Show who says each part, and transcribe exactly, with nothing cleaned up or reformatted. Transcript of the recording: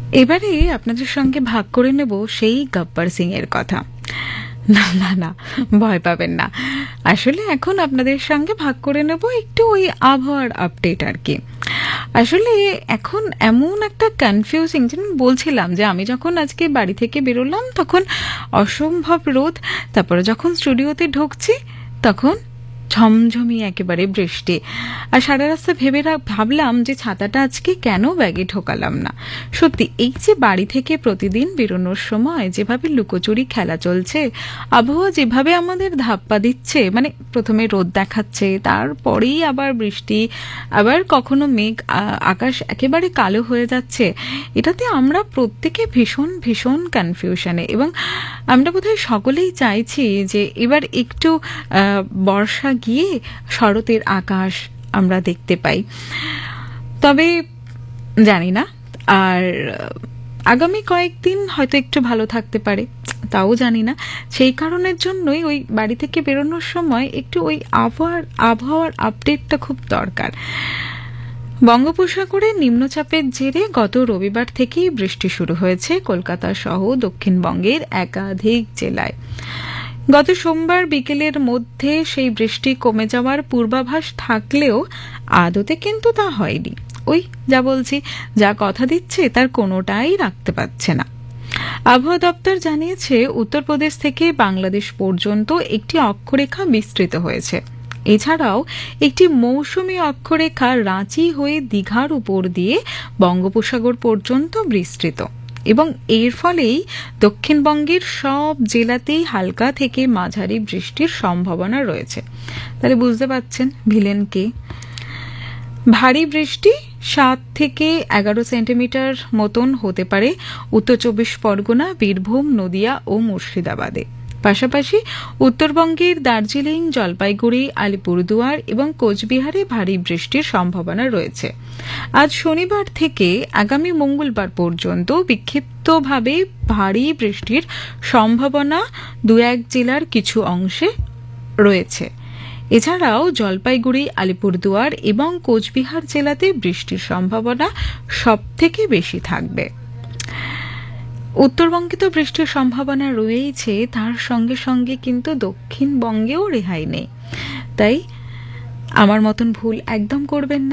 Speaker 1: এবারে আপনাদের সঙ্গে ভাগ করে নেব সেই গব্বর সিং এর কথা। না না না, ভয় পাবেন না। আসলে এখন আপনাদের সঙ্গে ভাগ করে নেব একটু ওই আবহাওয়ার আপডেট আর কি। আসলে এখন এমন একটা কনফিউজিং, যেমন বলছিলাম যে আমি যখন আজকে বাড়ি থেকে বেরোলাম তখন অসম্ভব রোদ, তারপরে যখন স্টুডিওতে ঢুকছি তখন ঝমঝমি একেবারে বৃষ্টি। আর সারা রাস্তা ভেবে ভাবলাম যে ছাতাটা আজকে কেন ব্যাগে ঢোকালাম না। সত্যি এই যে বাড়ি থেকে প্রতিদিন বেরোনোর সময় যেভাবে লুকোচুরি খেলা চলছে, আবহাওয়া যেভাবে আমাদের ধাপ্পা দিচ্ছে, মানে প্রথমে রোদ দেখাচ্ছে, তারপরেই আবার বৃষ্টি, আবার কখনো মেঘ, আকাশ একেবারে কালো হয়ে যাচ্ছে, এটাতে আমরা প্রত্যেকে ভীষণ ভীষণ কনফিউশনে। এবং আমরা বোধহয় সকলেই চাইছি যে এবার একটু বর্ষা গিয়ে শরতের আকাশ আমরা দেখতে পাই। তবে জানি না, আর আগামী কয়েকদিন হয়তো একটু ভালো থাকতে পারে, তাও জানি না। সেই কারণের জন্যই ওই বাড়ি থেকে বেরোনোর সময় একটু ওই আবহাওয়ার আবহাওয়ার আপডেটটা খুব দরকার। বঙ্গোপসাগরে নিম্নচাপের জেরে গত রবিবার থেকেই বৃষ্টি শুরু হয়েছে কলকাতা সহ দক্ষিণবঙ্গের একাধিক জেলায়। গত সোমবার বিকেলের মধ্যে সেই বৃষ্টি কমে যাওয়ার পূর্বাভাস থাকলেও আদতে কিন্তু তা হয়নি। ওই যা বলছি, যা কথা দিচ্ছে তার কোনোটাই রাখতে পারছে না। আবহাওয়া দপ্তর জানিয়েছে উত্তরপ্রদেশ থেকে বাংলাদেশ পর্যন্ত একটি অক্ষরেখা বিস্তৃত হয়েছে। এছাড়াও একটি মৌসুমী অক্ষরেখা রাঁচি হয়ে দীঘার উপর দিয়ে বঙ্গোপসাগর পর্যন্ত বিস্তৃত, এবং এর ফলেই দক্ষিণবঙ্গের সব জেলাতেই হালকা থেকে মাঝারি বৃষ্টির সম্ভাবনা রয়েছে। তাহলে বুঝতে পারছেন ভিলেন কে। ভারী বৃষ্টি সাত থেকে এগারো সেন্টিমিটার মতন হতে পারে উত্তর চব্বিশ পরগনা, বীরভূম, নদিয়া ও মুর্শিদাবাদে। পাশাপাশি উত্তরবঙ্গের দার্জিলিং, জলপাইগুড়ি, আলিপুরদুয়ার এবং কোচবিহারে ভারী বৃষ্টির সম্ভাবনা রয়েছে। আজ শনিবার থেকে আগামী মঙ্গলবার পর্যন্ত বিক্ষিপ্তভাবে ভারী বৃষ্টির সম্ভাবনা দু এক জেলার কিছু অংশে রয়েছে। এছাড়াও জলপাইগুড়ি, আলিপুরদুয়ার এবং কোচবিহার জেলাতে বৃষ্টির সম্ভাবনা সব থেকে বেশি থাকবে। উত্তরবঙ্গে তো বৃষ্টির সম্ভাবনা রয়েছে, তার সঙ্গে সঙ্গে কিন্তু দক্ষিণবঙ্গেও রেহাই নেই। তাই আমার মতন ভুল একদম করবেন না।